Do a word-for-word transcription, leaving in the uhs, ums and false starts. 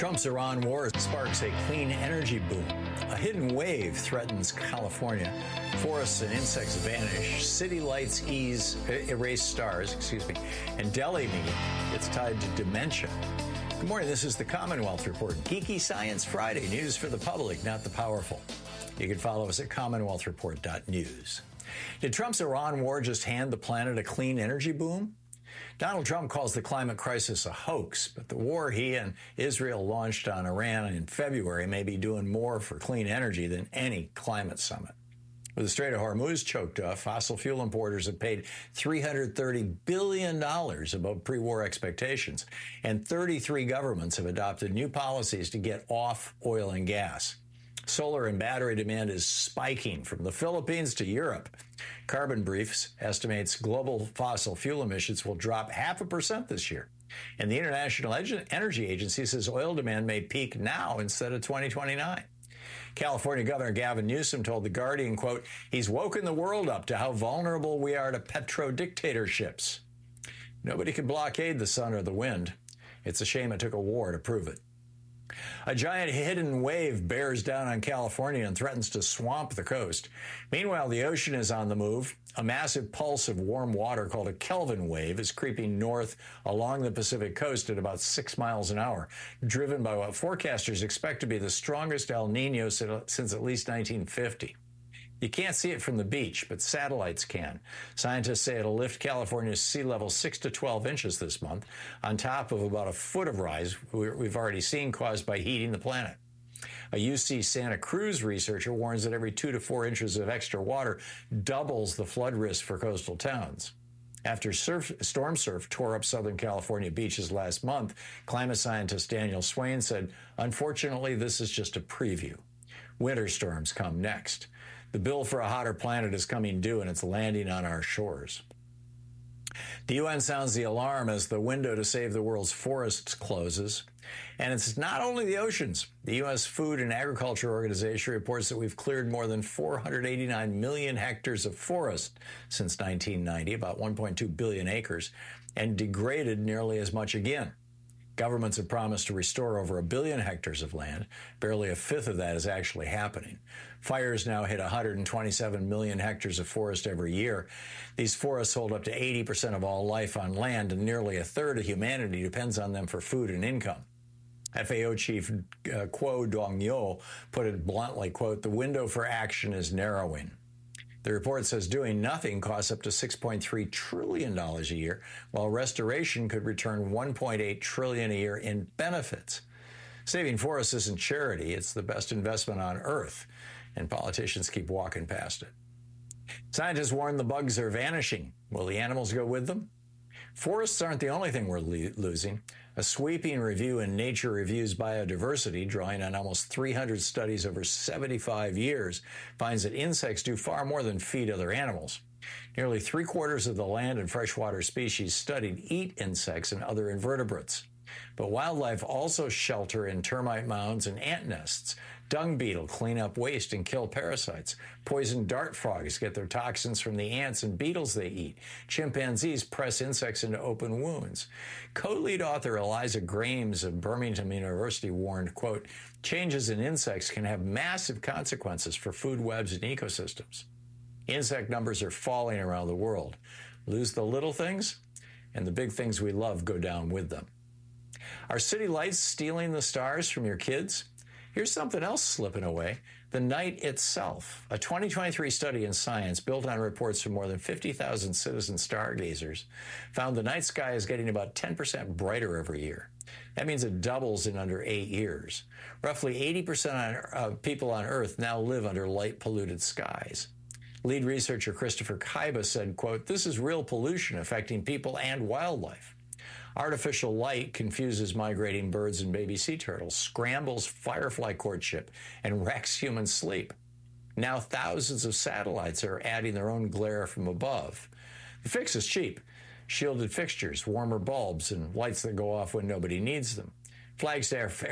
Trump's Iran war sparks a clean energy boom. A hidden wave threatens California. Forests and insects vanish. City lights ease, erase stars, excuse me. And Delhi meeting gets tied to dementia. Good morning. This is the Commonwealth Report. Geeky Science Friday. News for the public, not the powerful. You can follow us at commonwealth report dot news. Did Trump's Iran war just hand the planet a clean energy boom? Donald Trump calls the climate crisis a hoax, but the war he and Israel launched on Iran in February may be doing more for clean energy than any climate summit. With the Strait of Hormuz choked off, fossil fuel importers have paid three hundred thirty billion dollars above pre-war expectations, and thirty-three governments have adopted new policies to get off oil and gas. Solar and battery demand is spiking from the Philippines to Europe. Carbon Briefs estimates global fossil fuel emissions will drop half a percent this year. And the International Energy Agency says oil demand may peak now instead of twenty twenty-nine. California Governor Gavin Newsom told The Guardian, quote, he's woken the world up to how vulnerable we are to petro-dictatorships. Nobody can blockade the sun or the wind. It's a shame it took a war to prove it. A giant hidden wave bears down on California and threatens to swamp the coast. Meanwhile, the ocean is on the move. A massive pulse of warm water called a Kelvin wave is creeping north along the Pacific coast at about six miles an hour, driven by what forecasters expect to be the strongest El Nino since at least nineteen fifty. You can't see it from the beach, but satellites can. Scientists say it'll lift California's sea level six to twelve inches this month, on top of about a foot of rise we've already seen caused by heating the planet. A U C Santa Cruz researcher warns that every two to four inches of extra water doubles the flood risk for coastal towns. After surf, storm surf tore up Southern California beaches last month, climate scientist Daniel Swain said, unfortunately, this is just a preview. Winter storms come next. The bill for a hotter planet is coming due, and it's landing on our shores. The U N sounds the alarm as the window to save the world's forests closes. And it's not only the oceans. The U S Food and Agriculture Organization reports that we've cleared more than four hundred eighty-nine million hectares of forest since nineteen ninety, about one point two billion acres, and degraded nearly as much again. Governments have promised to restore over a billion hectares of land. Barely a fifth of that is actually happening. Fires now hit one hundred twenty-seven million hectares of forest every year. These forests hold up to eighty percent of all life on land, and nearly a third of humanity depends on them for food and income. F A O Chief uh, Kuo Dong-yo put it bluntly, quote, the window for action is narrowing. The report says doing nothing costs up to six point three trillion dollars a year, while restoration could return one point eight trillion dollars a year in benefits. Saving forests isn't charity. It's the best investment on Earth, and politicians keep walking past it. Scientists warn the bugs are vanishing. Will the animals go with them? Forests aren't the only thing we're lo- losing. A sweeping review in Nature Reviews Biodiversity, drawing on almost three hundred studies over seventy-five years, finds that insects do far more than feed other animals. Nearly three quarters of the land and freshwater species studied eat insects and other invertebrates. But wildlife also shelter in termite mounds and ant nests. Dung beetle clean up waste and kill parasites. Poison dart frogs get their toxins from the ants and beetles they eat. Chimpanzees press insects into open wounds. Co-lead author Eliza Grames of Birmingham University warned, quote, changes in insects can have massive consequences for food webs and ecosystems. Insect numbers are falling around the world. Lose the little things, and the big things we love go down with them. Are city lights stealing the stars from your kids? Here's something else slipping away, the night itself. A twenty twenty-three study in Science, built on reports from more than fifty thousand citizen stargazers, found the night sky is getting about ten percent brighter every year. That means it doubles in under eight years. Roughly eighty percent of people on Earth now live under light-polluted skies. Lead researcher Christopher Kaiba said, quote, this is real pollution affecting people and wildlife. Artificial light confuses migrating birds and baby sea turtles, scrambles firefly courtship, and wrecks human sleep. Now thousands of satellites are adding their own glare from above. The fix is cheap. Shielded fixtures, warmer bulbs, and lights that go off when nobody needs them. Flagstaff